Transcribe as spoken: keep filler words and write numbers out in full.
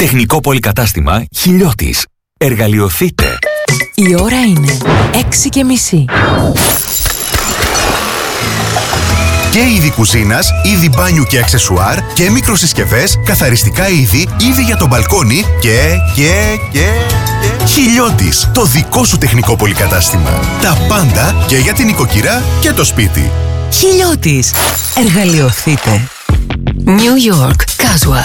Τεχνικό πολυκατάστημα Χιλιώτης. Εργαλειοθείτε. Η ώρα είναι έξι και μισή. Και είδη κουζίνας, είδη μπάνιου και αξεσουάρ και μικροσυσκευές, καθαριστικά είδη, είδη για το μπαλκόνι και, και, και, και... Χιλιώτης, το δικό σου τεχνικό πολυκατάστημα. Τα πάντα και για την οικοκυρά και το σπίτι. Χιλιώτης. Εργαλειοθείτε. New York Casual.